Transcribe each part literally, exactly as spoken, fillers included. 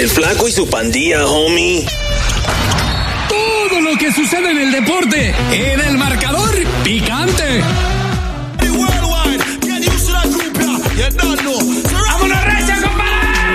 El Flaco y su Pandilla, homie. Todo lo que sucede en el deporte, en el marcador picante. ¡Vámonos, recia, compadre!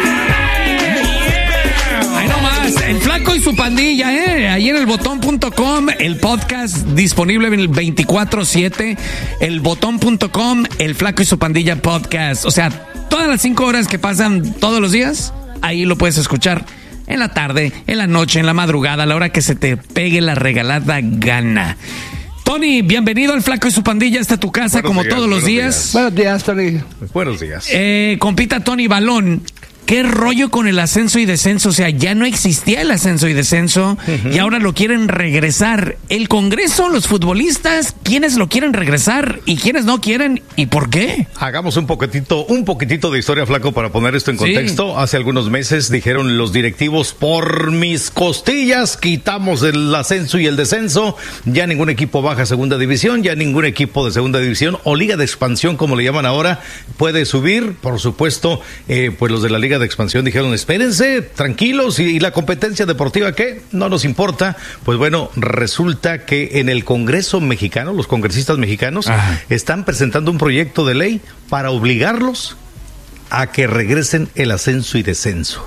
Ahí nomás, el Flaco y su Pandilla, ¿eh? Ahí en el botón punto com, el podcast disponible en el veinticuatro siete, el botón punto com, el Flaco y su Pandilla podcast. O sea, todas las cinco horas que pasan todos los días, ahí lo puedes escuchar. En la tarde, en la noche, en la madrugada, a la hora que se te pegue la regalada gana. Tony, bienvenido al Flaco y su Pandilla. Esta tu casa, buenos como días, todos los días. días. Buenos días, Tony. Buenos días. Eh, compita Tony Balón. ¿Qué rollo con el ascenso y descenso? O sea, ya no existía el ascenso y descenso, uh-huh. y ahora lo quieren regresar. ¿El Congreso, los futbolistas, quiénes lo quieren regresar y quiénes no quieren y por qué? Hagamos un poquitito, un poquitito de historia, Flaco, para poner esto en contexto. Sí. Hace algunos meses dijeron los directivos, por mis costillas quitamos el ascenso y el descenso. Ya ningún equipo baja a segunda división, ya ningún equipo de segunda división o liga de expansión, como le llaman ahora, puede subir. Por supuesto, eh, pues los de la liga de expansión dijeron, espérense, tranquilos, y, y la competencia deportiva, ¿qué? No nos importa. Pues bueno, resulta que en el Congreso mexicano, los congresistas mexicanos, Ajá. están presentando un proyecto de ley para obligarlos a que regresen el ascenso y descenso.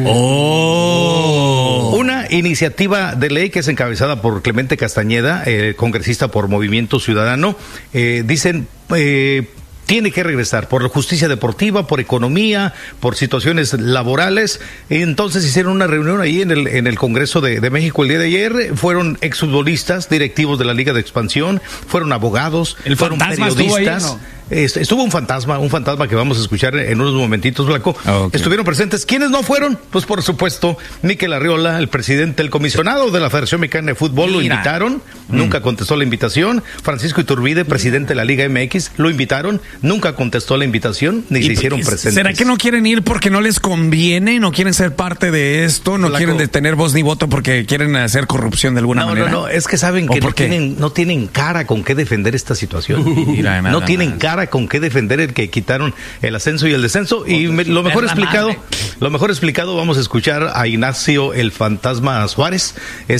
Oh. Una iniciativa de ley que es encabezada por Clemente Castañeda, eh, congresista por Movimiento Ciudadano, eh, dicen... Eh, tiene que regresar por justicia deportiva, por economía, por situaciones laborales. Entonces hicieron una reunión ahí en el en el Congreso de, de México el día de ayer. Fueron exfutbolistas, directivos de la Liga de Expansión, fueron abogados, el fueron periodistas. Estuvo, ahí, ¿no? Estuvo un fantasma, un fantasma que vamos a escuchar en unos momentitos, Blanco. Oh, okay. Estuvieron presentes. ¿Quiénes no fueron? Pues por supuesto, Mikel Arriola, el presidente, el comisionado de la Federación Mexicana de Fútbol, Mira. lo invitaron, mm. nunca contestó la invitación. Francisco Iturbide, presidente de la Liga M X, lo invitaron, nunca contestó la invitación, ni se hicieron presentes. ¿Será que no quieren ir porque no les conviene? ¿No quieren ser parte de esto? ¿No Blanco. quieren de tener voz ni voto porque quieren hacer corrupción de alguna no, manera? No, no, es que saben que no tienen, no tienen cara con qué defender esta situación. Mira, no tienen más. cara con qué defender el que quitaron el ascenso y el descenso. Y me, lo mejor explicado, madre. lo mejor explicado, vamos a escuchar a Ignacio el Fantasma Suárez,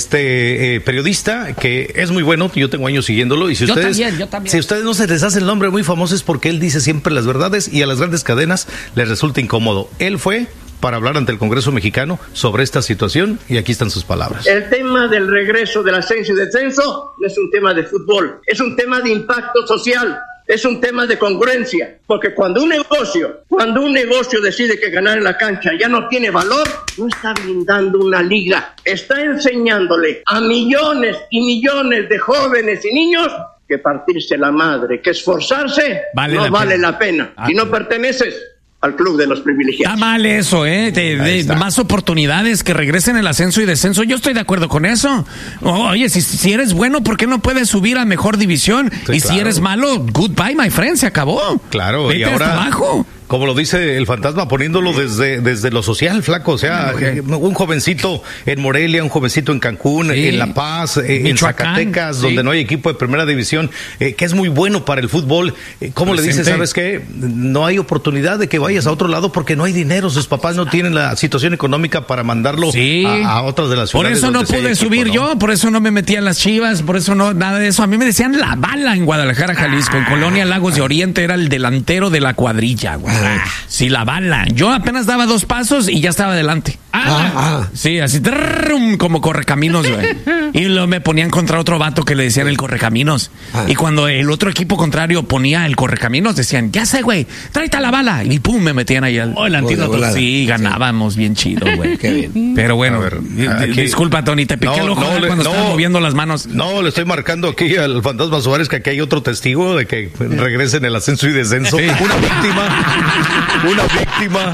este eh, periodista que es muy bueno, yo tengo años siguiéndolo, y si yo ustedes, también, yo también. si ustedes no se les hace el nombre muy famoso es porque él dice siempre las verdades y a las grandes cadenas les resulta incómodo. Él fue para hablar ante el Congreso mexicano sobre esta situación y aquí están sus palabras. El tema del regreso del ascenso y descenso no es un tema de fútbol, es un tema de impacto social. Es un tema de congruencia, porque cuando un negocio, cuando un negocio decide que ganar en la cancha ya no tiene valor, no está brindando una liga, está enseñándole a millones y millones de jóvenes y niños que partirse la madre, que esforzarse vale no la vale pena. la pena. Ah, si no perteneces al club de los privilegiados. Está mal eso, ¿eh? De, de, más oportunidades, que regresen el ascenso y descenso. Yo estoy de acuerdo con eso. Oye, si, si eres bueno, ¿por qué no puedes subir a mejor división? Sí, y claro. si eres malo, goodbye, my friend, se acabó. Claro, Vete y ahora... hasta abajo. Como lo dice el fantasma, poniéndolo desde, desde lo social, Flaco. O sea, okay. un jovencito en Morelia, un jovencito en Cancún, sí. en La Paz, eh, en Zacatecas, sí. donde no hay equipo de primera división, eh, que es muy bueno para el fútbol. Eh, ¿Cómo Presente. le dice, sabes qué? No hay oportunidad de que vayas a otro lado porque no hay dinero. Sus papás no tienen la situación económica para mandarlo sí. a, a otras de las ciudades. Por eso no pude subir equipo, ¿no? yo, por eso no me metí a las Chivas, por eso no, nada de eso. A mí me decían La Bala en Guadalajara, Jalisco, ah. en Colonia Lagos de Oriente, era el delantero de la cuadrilla, güey. Ah. Sí, La Bala. Yo apenas daba dos pasos y ya estaba adelante. Ah, ah. Sí, así trrr, como correcaminos, güey. Y luego me ponían contra otro vato que le decían el correcaminos. Ah. Y cuando el otro equipo contrario ponía el correcaminos, decían, ya sé, güey, tráete a La Bala. Y pum, me metían ahí al... Oh, el antídoto. Sí, ganábamos sí. bien chido, güey. Qué bien. Pero bueno, ver, aquí... disculpa, Tony, te piqué no, el ojo no, cuando no, estaba moviendo las manos. No, le estoy marcando aquí al Fantasma Suárez que aquí hay otro testigo de que regresen el ascenso y descenso. Sí. Una víctima... Una víctima.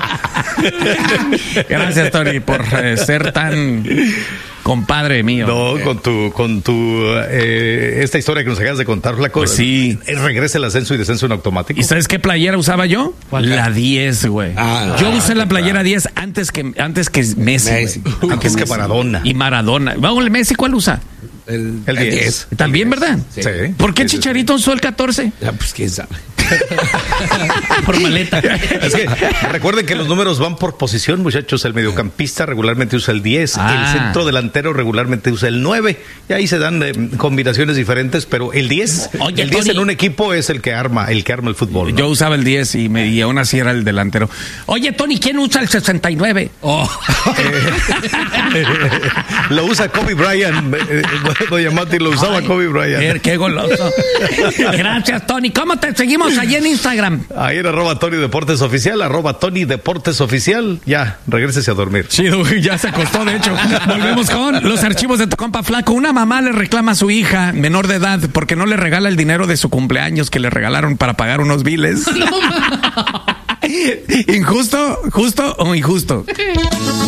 Gracias, Tony, por eh, ser tan compadre mío. No, con tu, con tu, eh, esta historia que nos acabas de contar, Flaco. Pues sí. Regresa el ascenso y descenso en automático. ¿Y sabes qué playera usaba yo? La diez, güey. Ah, yo usé la playera diez antes que, antes que Messi, Messi. Antes que Maradona. Y Maradona. Vamos, Messi, ¿cuál usa? El, El diez. También, ¿verdad? Sí. Sí. ¿Por qué Sí, sí, Chicharito usó el catorce? Ah, pues quién sabe. Por maleta. Es que recuerden que los números van por posición, muchachos. El mediocampista regularmente usa el diez, Ah. el centro delantero regularmente usa el nueve, y ahí se dan eh, combinaciones diferentes, pero el diez, Oye, el diez Tony. en un equipo es el que arma, el que arma el fútbol, ¿no? Yo usaba el diez y, me, y aún así era el delantero. Oye, Tony, ¿quién usa el sesenta y nueve? Oh. Lo usa Kobe Bryant, eh, eh, doña Mati, lo usaba Ay, Kobe Bryant. Qué, qué goloso. Gracias, Tony. ¿Cómo te seguimos allí en Instagram? Ahí en arroba Tony Deportes Oficial, arroba Tony Deportes Oficial. Ya, regrésese a dormir. Chido, güey, ya se acostó, de hecho. Volvemos con los archivos de tu compa Flaco. Una mamá le reclama a su hija menor de edad porque no le regala el dinero de su cumpleaños que le regalaron para pagar unos biles. ¿Injusto, justo o injusto?